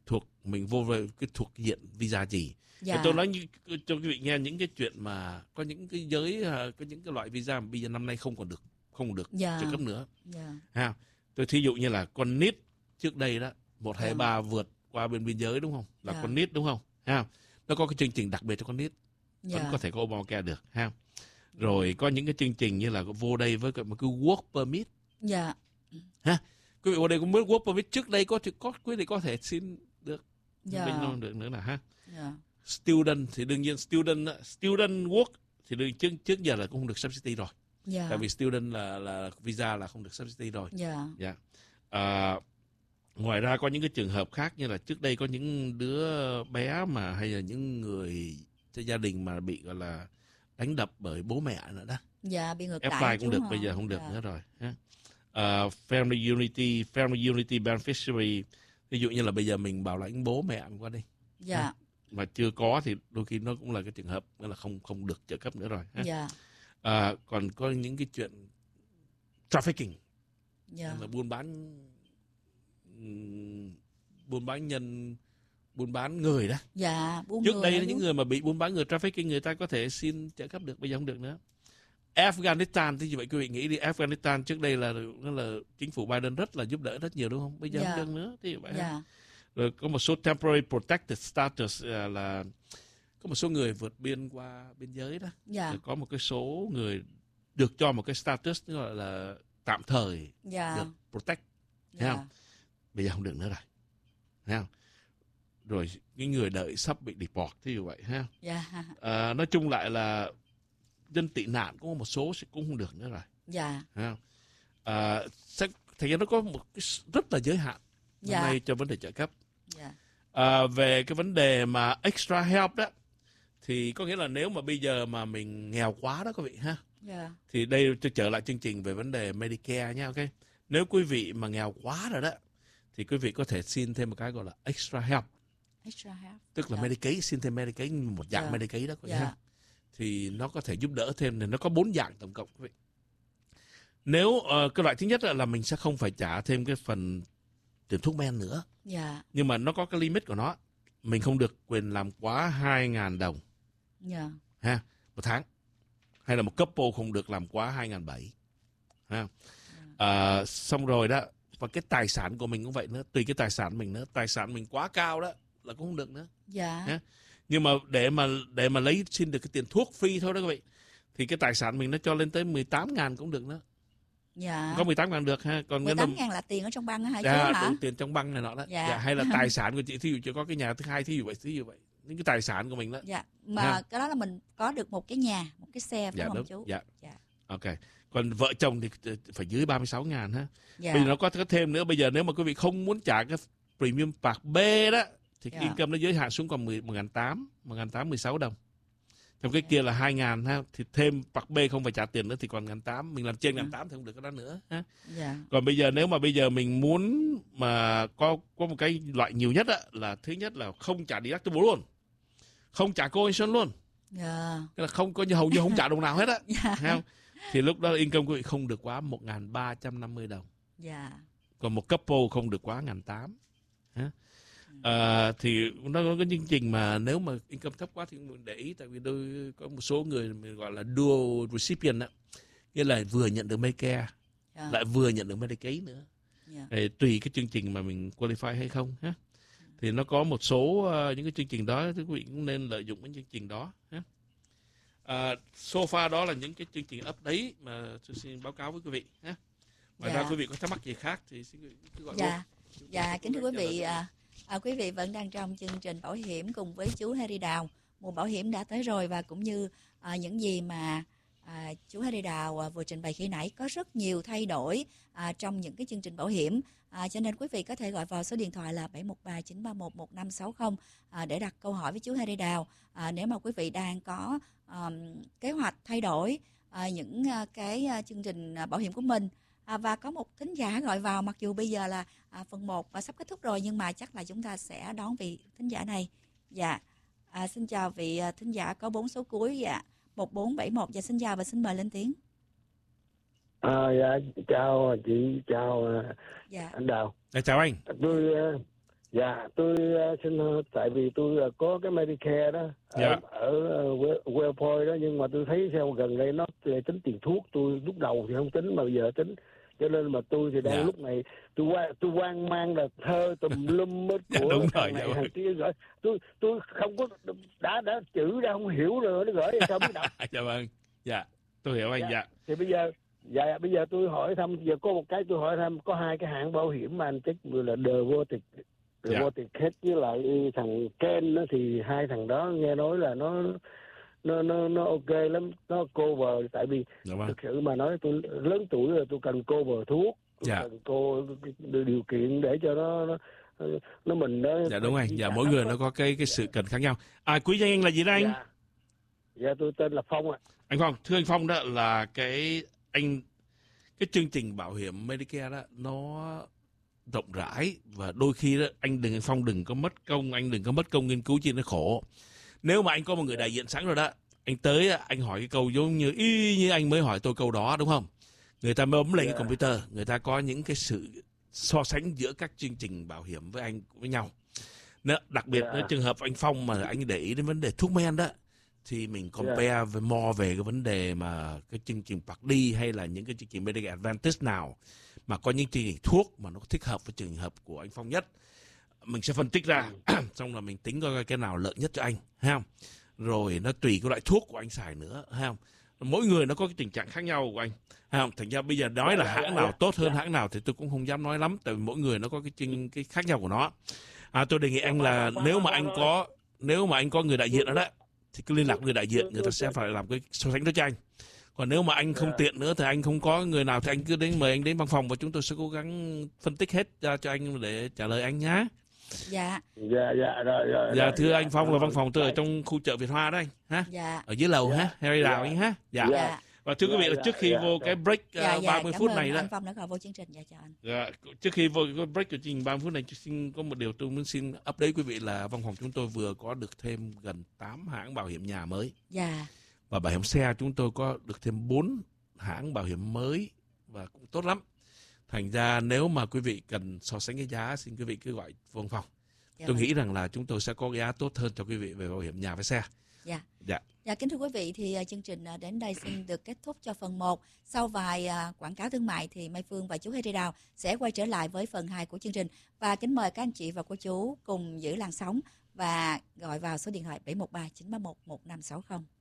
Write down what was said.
mình vô về cái thuộc diện visa gì. Tôi nói cho quý vị nghe những cái chuyện mà có những cái giới, có những cái loại visa mà bây giờ năm nay không còn được trợ cấp nữa. Ha, tôi thí dụ như là con nít trước đây đó 123 vượt qua bên biên giới đúng không? Là con nít đúng không? Ha, nó có cái chương trình đặc biệt cho con nít, vẫn có thể có Obamacare được ha. Rồi có những cái chương trình như là vô đây với một cái work permit. Ha, quý vị vô đây có mới work permit, trước đây có quý vị có thể xin được, bây giờ được nữa là ha. Student thì đương nhiên student work thì trước giờ là cũng không được subsidy rồi. Tại vì student là visa là không được subsidy rồi. Ngoài ra có những cái trường hợp khác như là trước đây có những đứa bé mà hay là những người trong gia đình mà bị gọi là đánh đập bởi bố mẹ nữa đó. Bị ngược đãi. F5 cũng được, bây giờ không được nữa rồi. Family Unity Beneficiary, ví dụ như là bây giờ mình bảo lãnh bố mẹ mình qua đây. Mà chưa có thì đôi khi nó cũng là cái trường hợp là không được trợ cấp nữa rồi. Còn có những cái chuyện trafficking, là buôn bán người đó. Trước đây những người mà bị buôn bán người trafficking người ta có thể xin trợ cấp được, bây giờ không được nữa. Afghanistan thì như vậy quý vị nghĩ đi, Afghanistan trước đây là chính phủ Biden rất là giúp đỡ rất nhiều đúng không? Bây giờ không được nữa thì vậy. Rồi có một số temporary protected status là có một số người vượt biên qua biên giới đó. Rồi có một cái số người được cho một cái status gọi là tạm thời được protect. Thấy không? Bây giờ không được nữa rồi. Thấy không? Rồi cái người đợi sắp bị deport thì như vậy ha. Nói chung lại là dân tị nạn có một số sẽ cũng không được nữa rồi. Thấy không? Thành ra nó có một cái rất là giới hạn này cho vấn đề trợ cấp. Về cái vấn đề mà extra help đó thì có nghĩa là nếu mà bây giờ mà mình nghèo quá đó quý vị ha. Thì đây tôi trở lại chương trình về vấn đề Medicare nha, ok. Nếu quý vị mà nghèo quá rồi đó thì quý vị có thể xin thêm một cái gọi là extra help. Tức là Medicaid, xin thêm Medicaid, một dạng Medicaid đó quý vị ha. Thì nó có thể giúp đỡ thêm, nó có 4 dạng tổng cộng quý vị. Nếu cái loại thứ nhất là mình sẽ không phải trả thêm cái phần tiền thuốc men nữa. Nhưng mà nó có cái limit của nó. Mình không được quyền làm quá 2.000 đồng ha, một tháng. Hay là một couple không được làm quá 2.700 ha. Xong rồi đó, và cái tài sản của mình cũng vậy nữa, tùy cái tài sản mình nữa. Tài sản mình quá cao đó là cũng không được nữa. Ha? Nhưng mà để mà lấy xin được cái tiền thuốc free thôi đó quý vị, thì cái tài sản mình nó cho lên tới 18.000 cũng được nữa. Có 18.000 được ha. Còn 18.000 là tiền ở trong băng hả chú hả? Tiền trong băng này nọ đó. Hay là tài sản của chị, thí dụ chị có cái nhà thứ hai, thí dụ vậy. Những cái tài sản của mình đó. Mà cái đó là mình có được một cái nhà, một cái xe phải không chú? Ok. Còn vợ chồng thì phải dưới 36.000 ha. Bây giờ nó có thêm nữa. Bây giờ nếu mà quý vị không muốn trả cái premium part B đó thì cái income nó giới hạn xuống còn 1.816 đồng. Trong cái kia là 2.000 ha, thì thêm part B không phải trả tiền nữa thì còn 1.800, mình làm trên 1.800 thì không được cái đó nữa ha. Còn bây giờ nếu mà bây giờ mình muốn mà có một cái loại nhiều nhất á, là thứ nhất là không trả deductible luôn, không trả co-insurance luôn, cái là không có hầu như không trả đồng nào hết á. Thì lúc đó income của quý vị không được quá 1.350 đồng. Còn một couple không được quá 1.800 ha. Thì nó có cái chương trình mà nếu mà income thấp quá thì mình để ý, tại vì có một số người mình gọi là dual recipient đó, nghĩa là vừa nhận được Medicare lại vừa nhận được Medicaid nữa. Tùy cái chương trình mà mình qualify hay không ha. Thì nó có một số những cái chương trình đó thì quý vị cũng nên lợi dụng cái chương trình đó ha. So far đó là những cái chương trình update mà tôi xin báo cáo với quý vị ha. Ngoài ra quý vị có thắc mắc gì khác thì xin cứ gọi luôn. Kính thưa quý vị, quý vị vẫn đang trong chương trình bảo hiểm cùng với chú Harry Đào. Mùa bảo hiểm đã tới rồi, và cũng như những gì mà chú Harry Đào vừa trình bày khi nãy, có rất nhiều thay đổi trong những cái chương trình bảo hiểm. Cho nên quý vị có thể gọi vào số điện thoại là 713-931-1560 để đặt câu hỏi với chú Harry Đào. Nếu mà quý vị đang có kế hoạch thay đổi những cái chương trình bảo hiểm của mình. Và có một thính giả gọi vào, mặc dù bây giờ là phần 1 sắp kết thúc rồi, nhưng mà chắc là chúng ta sẽ đón vị thính giả này. Xin chào vị thính giả có 4 số cuối 1471. Xin chào và xin mời lên tiếng. Chào chị, chào anh Đào. Chào anh. Dạ, tôi xin tại vì tôi có cái Medicare đó ở Wellpoint đó, nhưng mà tôi thấy sao gần đây nó tính tiền thuốc, tôi lúc đầu thì không tính mà bây giờ tính, cho nên mà tôi thì đang lúc này tôi hoang mang là thơ tùm lum hết của thằng này thằng kia gửi, tôi không có đã chữ ra không hiểu rồi nó gửi sao biết đọc. Dạ vâng, dạ tôi hiểu anh. Dạ thì bây giờ tôi hỏi thăm, giờ có một cái tôi hỏi thăm, có hai cái hãng bảo hiểm mà anh check vừa là Devotic hết với lại thằng Ken đó, thì hai thằng đó nghe nói là nó ok lắm, nó cover, tại vì thực sự mà nói tôi lớn tuổi rồi, tôi cần cover thuốc, cần điều kiện để cho nó mình đó. Dạ đúng anh. Dạ mỗi người nó có cái sự cần khác nhau. Quý danh anh là gì đó anh? Dạ tôi tên là Phong ạ. Anh Phong, thưa anh Phong, đó là cái chương trình bảo hiểm Medicare đó nó rộng rãi, và đôi khi đó anh Phong đừng có mất công nghiên cứu chi nó khổ. Nếu mà anh có một người đại diện sẵn rồi đó, anh tới anh hỏi cái câu giống như y như anh mới hỏi tôi câu đó, đúng không? Người ta mới bấm lên cái computer, người ta có những cái sự so sánh giữa các chương trình bảo hiểm với nhau. Đặc biệt nếu trường hợp anh Phong mà anh để ý đến vấn đề thuốc men đó, thì mình compare về cái vấn đề mà cái chương trình Part D hay là những cái chương trình Medicare Advantage nào mà có những chương trình thuốc mà nó thích hợp với trường hợp của anh Phong nhất, mình sẽ phân tích ra xong là mình tính coi cái nào lợi nhất cho anh, thấy không? Rồi nó tùy cái loại thuốc của anh xài nữa, thấy không? Mỗi người nó có cái tình trạng khác nhau của anh, thấy không? Thành ra bây giờ nói là hãng nào tốt hơn hãng nào thì tôi cũng không dám nói lắm, tại vì mỗi người nó có cái khác nhau của nó. Tôi đề nghị anh là nếu mà anh có người đại diện ở đó thì cứ liên lạc người đại diện, người ta sẽ phải làm cái so sánh đó cho anh. Còn nếu mà anh không tiện nữa thì anh không có người nào thì anh cứ mời anh đến văn phòng và chúng tôi sẽ cố gắng phân tích hết ra cho anh để trả lời anh nhá. Dạ. Dạ thưa anh Phong, là văn phòng tôi ở trong khu chợ Việt Hoa đó anh ha. Dạ. Ở dưới lầu ha, Harry Đào anh ha. Dạ. Và thưa quý vị là trước khi vô cái break 30 phút này đó. Anh Phong đã gọi vô chương trình. Dạ chào anh. Dạ, trước khi vô cái break của chương trình 30 phút này, xin có một điều tôi muốn xin update quý vị là văn phòng chúng tôi vừa có được thêm gần 8 hãng bảo hiểm nhà mới. Dạ. Và bảo hiểm xe chúng tôi có được thêm 4 hãng bảo hiểm mới và cũng tốt lắm. Thành ra nếu mà quý vị cần so sánh cái giá, xin quý vị cứ gọi văn phòng. Tôi nghĩ rằng là chúng tôi sẽ có giá tốt hơn cho quý vị về bảo hiểm nhà với xe. Dạ, kính thưa quý vị, thì chương trình đến đây xin được kết thúc cho phần 1. Sau vài quảng cáo thương mại thì Mai Phương và chú Harry Đào sẽ quay trở lại với phần 2 của chương trình. Và kính mời các anh chị và cô chú cùng giữ làn sóng và gọi vào số điện thoại 713 931 1560.